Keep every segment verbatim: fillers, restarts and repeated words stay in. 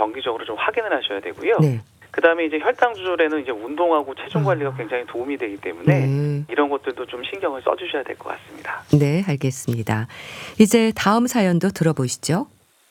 정기적으로 좀 확인을 하셔야 되고요. 네. 그다음에 이제 혈당 조절에는 이제 운동하고 체중 관리가 굉장히 도움이 되기 때문에 네. 이런 것들도 좀 신경을 써주셔야 될 것 같습니다. 네, 알겠습니다. 이제 다음 사연도 들어보시죠.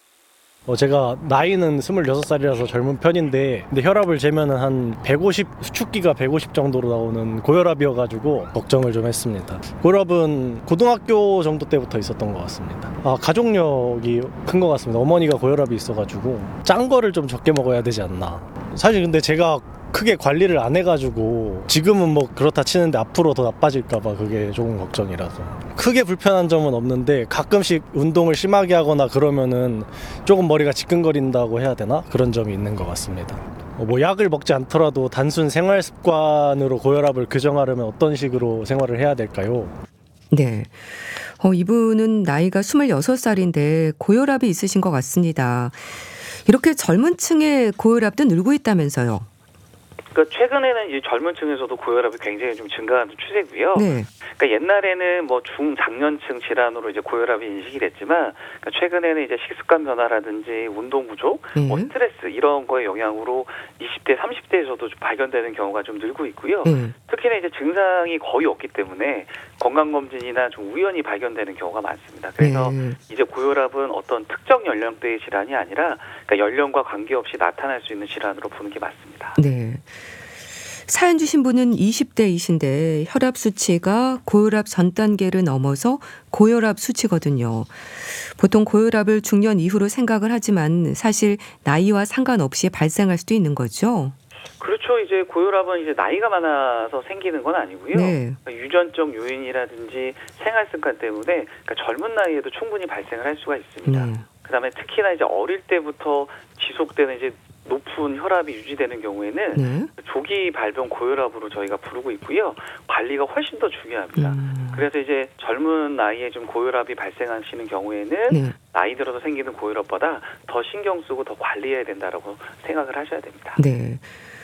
어, 제가 나이는 스물여섯 살이라서 젊은 편인데 근데 혈압을 재면은 한 백오십, 수축기가 백오십 정도로 나오는 고혈압이어가지고 걱정을 좀 했습니다. 고혈압은 고등학교 정도 때부터 있었던 것 같습니다. 아, 가족력이 큰 것 같습니다. 어머니가 고혈압이 있어가지고 짠 거를 좀 적게 먹어야 되지 않나. 사실 근데 제가 크게 관리를 안 해가지고 지금은 뭐 그렇다 치는데 앞으로 더 나빠질까봐 그게 조금 걱정이라서 크게 불편한 점은 없는데 가끔씩 운동을 심하게 하거나 그러면은 조금 머리가 지끈거린다고 해야 되나? 그런 점이 있는 것 같습니다. 뭐 약을 먹지 않더라도 단순 생활 습관으로 고혈압을 교정하려면 어떤 식으로 생활을 해야 될까요? 네. 어, 이분은 나이가 스물여섯 살인데 고혈압이 있으신 것 같습니다. 이렇게 젊은 층의 고혈압도 늘고 있다면서요. 그러니까 최근에는 이 젊은 층에서도 고혈압이 굉장히 좀 증가하는 추세고요. 네. 그러니까 옛날에는 뭐 중장년층 질환으로 이제 고혈압이 인식이 됐지만, 그러니까 최근에는 이제 식습관 변화라든지 운동 부족, 네. 뭐 스트레스 이런 거의 영향으로 이십 대, 삼십 대에서도 좀 발견되는 경우가 좀 늘고 있고요. 네. 특히나 이제 증상이 거의 없기 때문에 건강검진이나 좀 우연히 발견되는 경우가 많습니다. 그래서 네. 이제 고혈압은 어떤 특정 연령대의 질환이 아니라 그러니까 연령과 관계없이 나타날 수 있는 질환으로 보는 게 맞습니다. 네. 사연 주신 분은 이십 대이신데 혈압 수치가 고혈압 전 단계를 넘어서 고혈압 수치거든요. 보통 고혈압을 중년 이후로 생각을 하지만 사실 나이와 상관없이 발생할 수도 있는 거죠. 그렇죠. 이제 고혈압은 이제 나이가 많아서 생기는 건 아니고요. 네. 그러니까 유전적 요인이라든지 생활 습관 때문에 그러니까 젊은 나이에도 충분히 발생을 할 수가 있습니다. 네. 그다음에 특히나 이제 어릴 때부터 지속되는 이제 높은 혈압이 유지되는 경우에는 네. 조기 발병 고혈압으로 저희가 부르고 있고요. 관리가 훨씬 더 중요합니다. 음. 그래서 이제 젊은 나이에 좀 고혈압이 발생하시는 경우에는 네. 나이 들어서 생기는 고혈압보다 더 신경 쓰고 더 관리해야 된다라고 생각을 하셔야 됩니다. 네.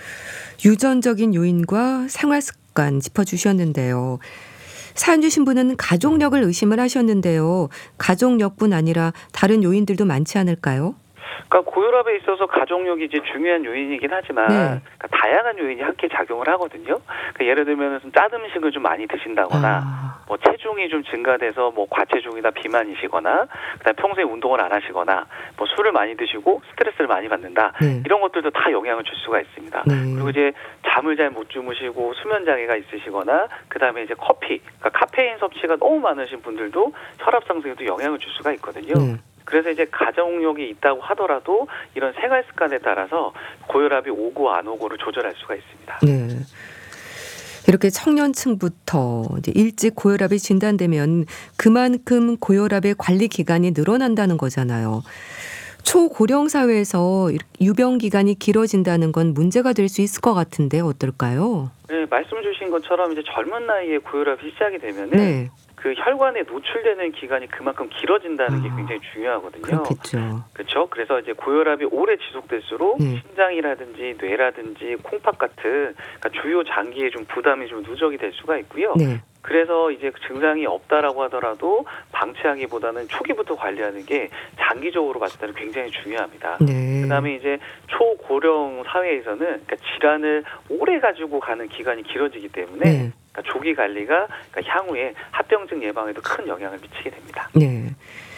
유전적인 요인과 생활 습관 짚어주셨는데요. 사연 주신 분은 가족력을 의심을 하셨는데요. 가족력뿐 아니라 다른 요인들도 많지 않을까요? 그러니까 고혈압에 있어서 가족력이 이제 중요한 요인이긴 하지만 네. 그러니까 다양한 요인이 함께 작용을 하거든요. 그러니까 예를 들면 좀 짠 음식을 좀 많이 드신다거나 아. 뭐 체중이 좀 증가돼서 뭐 과체중이나 비만이시거나 그다음 평소에 운동을 안 하시거나 뭐 술을 많이 드시고 스트레스를 많이 받는다. 네. 이런 것들도 다 영향을 줄 수가 있습니다. 네. 그리고 이제 잠을 잘 못 주무시고 수면 장애가 있으시거나 그다음에 이제 커피, 그러니까 카페인 섭취가 너무 많으신 분들도 혈압 상승에도 영향을 줄 수가 있거든요. 네. 그래서 이제 가족력이 있다고 하더라도 이런 생활 습관에 따라서 고혈압이 오고 안 오고를 조절할 수가 있습니다. 네. 이렇게 청년층부터 이제 일찍 고혈압이 진단되면 그만큼 고혈압의 관리 기간이 늘어난다는 거잖아요. 초고령 사회에서 유병 기간이 길어진다는 건 문제가 될 수 있을 것 같은데 어떨까요? 네, 말씀 주신 것처럼 이제 젊은 나이에 고혈압이 시작이 되면은 네. 그 혈관에 노출되는 기간이 그만큼 길어진다는 게 아, 굉장히 중요하거든요. 그렇겠죠. 그렇죠. 그래서 이제 고혈압이 오래 지속될수록 네. 심장이라든지 뇌라든지 콩팥 같은 그러니까 주요 장기에 좀 부담이 좀 누적이 될 수가 있고요. 네. 그래서 이제 증상이 없다라고 하더라도 방치하기보다는 초기부터 관리하는 게 장기적으로 봤을 때는 굉장히 중요합니다. 네. 그다음에 이제 초고령 사회에서는 그러니까 질환을 오래 가지고 가는 기간이 길어지기 때문에 네. 그러니까 조기 관리가 그러니까 향후에 합병증 예방에도 큰 영향을 미치게 됩니다. 네.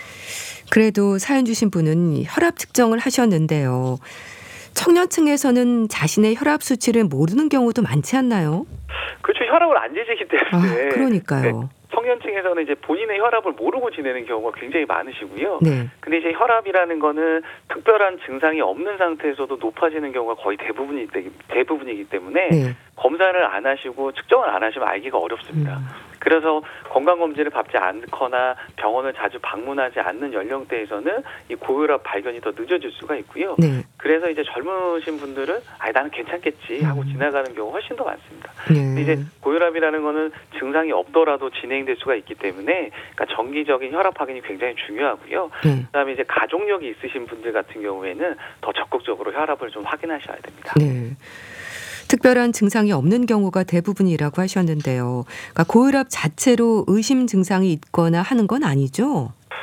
그래도 사연 주신 분은 혈압 측정을 하셨는데요. 청년층에서는 자신의 혈압 수치를 모르는 경우도 많지 않나요? 그렇죠. 혈압을 안 재시기 때문에. 아, 그러니까요. 네. 청년층에서는 이제 본인의 혈압을 모르고 지내는 경우가 굉장히 많으시고요. 네. 근데 이제 혈압이라는 거는 특별한 증상이 없는 상태에서도 높아지는 경우가 거의 대부분이, 대부분이기 때문에 네. 검사를 안 하시고 측정을 안 하시면 알기가 어렵습니다. 음. 그래서 건강검진을 받지 않거나 병원을 자주 방문하지 않는 연령대에서는 이 고혈압 발견이 더 늦어질 수가 있고요. 네. 그래서 이제 젊으신 분들은 아 나는 괜찮겠지 하고 음. 지나가는 경우가 훨씬 더 많습니다. 네. 근데 이제 고혈압이라는 거는 증상이 없더라도 진행될 수가 있기 때문에 그러니까 정기적인 혈압 확인이 굉장히 중요하고요. 네. 그다음에 이제 가족력이 있으신 분들 같은 경우에는 더 적극적으로 혈압을 좀 확인하셔야 됩니다. 네. 특별한 증상이 없는 경우가 대부분이라고 하셨는데요. 그러니까 고혈압 자체로 의심 증상이 있거나 하는 건 아니죠?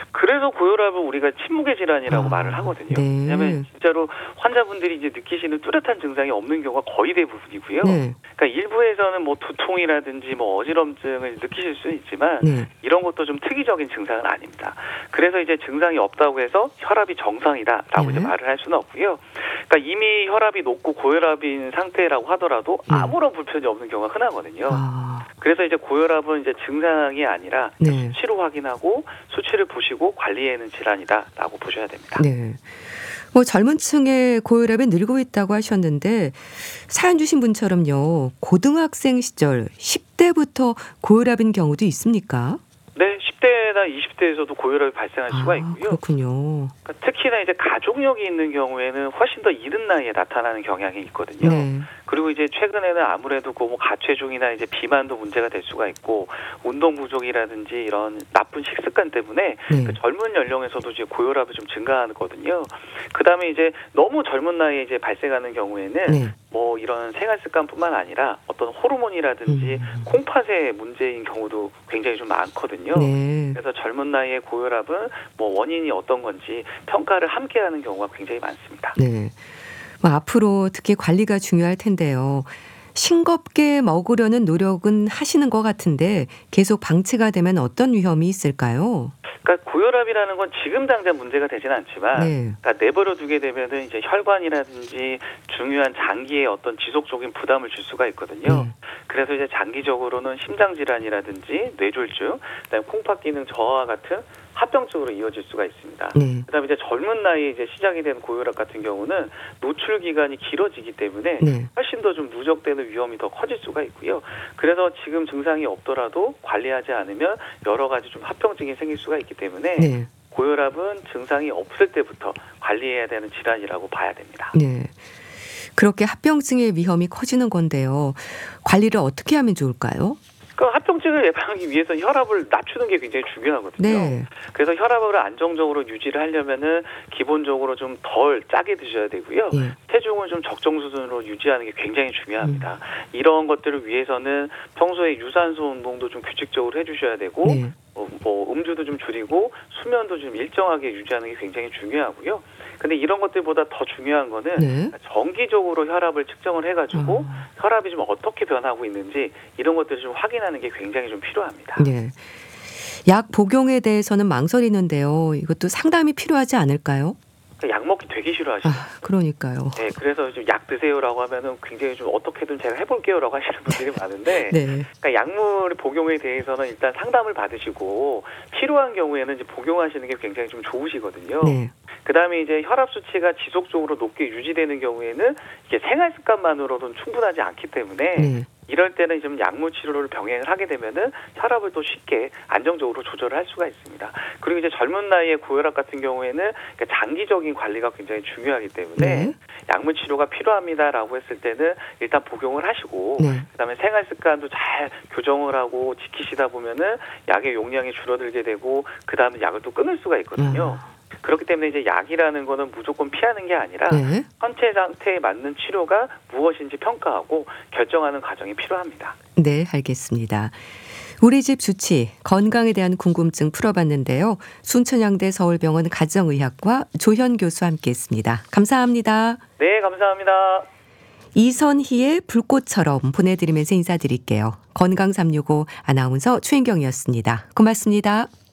그래서 고혈압을 우리가 침묵의 질환이라고 아, 말을 하거든요. 네. 왜냐하면 진짜로 환자분들이 이제 느끼시는 뚜렷한 증상이 없는 경우가 거의 대부분이고요. 네. 그러니까 일부에서는 뭐 두통이라든지 뭐 어지럼증을 느끼실 수는 있지만 네. 이런 것도 좀 특이적인 증상은 아닙니다. 그래서 이제 증상이 없다고 해서 혈압이 정상이다라고 네. 이제 말을 할 수는 없고요. 그러니까 이미 혈압이 높고 고혈압인 상태라고 하더라도 네. 아무런 불편이 없는 경우가 흔하거든요. 아, 그래서 이제 고혈압은 이제 증상이 아니라 네. 수치로 확인하고 수치를 보시고 관리해야 질환이다라고 보셔야 됩니다. 네. 뭐 젊은 층의 고혈압이 늘고 있다고 하셨는데 사연 주신 분처럼요. 고등학생 시절 십 대부터 고혈압인 경우도 있습니까? 네, 십 대나 이십 대에서도 고혈압이 발생할 수가 아, 있고요. 그렇군요. 그러니까 특히나 이제 가족력이 있는 경우에는 훨씬 더 이른 나이에 나타나는 경향이 있거든요. 네. 그리고 이제 최근에는 아무래도 그 뭐 가체중이나 이제 비만도 문제가 될 수가 있고 운동 부족이라든지 이런 나쁜 식습관 때문에 네. 그 젊은 연령에서도 이제 고혈압이 좀 증가하거든요. 그다음에 이제 너무 젊은 나이에 이제 발생하는 경우에는 네. 뭐 이런 생활 습관뿐만 아니라 어떤 호르몬이라든지 음. 콩팥의 문제인 경우도 굉장히 좀 많거든요. 네. 그래서 젊은 나이에 고혈압은 뭐 원인이 어떤 건지 평가를 함께하는 경우가 굉장히 많습니다. 네. 뭐 앞으로 특히 관리가 중요할 텐데요. 싱겁게 먹으려는 노력은 하시는 것 같은데 계속 방치가 되면 어떤 위험이 있을까요? 그러니까 고혈압이라는 건 지금 당장 문제가 되지는 않지만 네. 그러니까 내버려 두게 되면은 이제 혈관이라든지 중요한 장기에 어떤 지속적인 부담을 줄 수가 있거든요. 네. 그래서 이제 장기적으로는 심장 질환이라든지 뇌졸중, 그다음에 콩팥 기능 저하 같은 합병증으로 이어질 수가 있습니다. 네. 그다음에 이제 젊은 나이에 이제 시작이 된 고혈압 같은 경우는 노출 기간이 길어지기 때문에 네. 훨씬 더 좀 누적되는 위험이 더 커질 수가 있고요. 그래서 지금 증상이 없더라도 관리하지 않으면 여러 가지 좀 합병증이 생길 수가 있기 때문에 네. 고혈압은 증상이 없을 때부터 관리해야 되는 질환이라고 봐야 됩니다. 네. 그렇게 합병증의 위험이 커지는 건데요. 관리를 어떻게 하면 좋을까요? 그 합병증을 예방하기 위해서 혈압을 낮추는 게 굉장히 중요하거든요. 네. 그래서 혈압을 안정적으로 유지를 하려면은 기본적으로 좀 덜 짜게 드셔야 되고요. 네. 체중을 좀 적정 수준으로 유지하는 게 굉장히 중요합니다. 음. 이런 것들을 위해서는 평소에 유산소 운동도 좀 규칙적으로 해주셔야 되고 네. 어, 뭐 음주도 좀 줄이고 수면도 좀 일정하게 유지하는 게 굉장히 중요하고요. 근데 이런 것들보다 더 중요한 거는 네. 정기적으로 혈압을 측정을 해가지고 아. 혈압이 좀 어떻게 변하고 있는지 이런 것들을 좀 확인하는 게 굉장히 좀 필요합니다. 네. 약 복용에 대해서는 망설이는데요. 이것도 상담이 필요하지 않을까요? 약 먹기 되게 싫어하시죠. 아, 그러니까요. 네, 그래서 좀 약 드세요라고 하면은 굉장히 좀 어떻게든 제가 해볼게요라고 하시는 분들이 많은데, 네. 그러니까 약물 복용에 대해서는 일단 상담을 받으시고 필요한 경우에는 이제 복용하시는 게 굉장히 좀 좋으시거든요. 네. 그다음에 이제 혈압 수치가 지속적으로 높게 유지되는 경우에는 이게 생활 습관만으로는 충분하지 않기 때문에. 네. 이럴 때는 좀 약물 치료를 병행을 하게 되면은 혈압을 또 쉽게 안정적으로 조절을 할 수가 있습니다. 그리고 이제 젊은 나이에 고혈압 같은 경우에는 그러니까 장기적인 관리가 굉장히 중요하기 때문에 네. 약물 치료가 필요합니다라고 했을 때는 일단 복용을 하시고 네. 그다음에 생활 습관도 잘 교정을 하고 지키시다 보면은 약의 용량이 줄어들게 되고 그다음에 약을 또 끊을 수가 있거든요. 아. 그렇기 때문에 이제 약이라는 거는 무조건 피하는 게 아니라 네. 현재 상태에 맞는 치료가 무엇인지 평가하고 결정하는 과정이 필요합니다. 네, 알겠습니다. 우리 집 주치, 건강에 대한 궁금증 풀어봤는데요. 순천향대 서울병원 가정의학과 조현 교수와 함께했습니다. 감사합니다. 네, 감사합니다. 이선희의 불꽃처럼 보내드리면서 인사드릴게요. 건강 삼육오 아나운서 최인경이었습니다. 고맙습니다.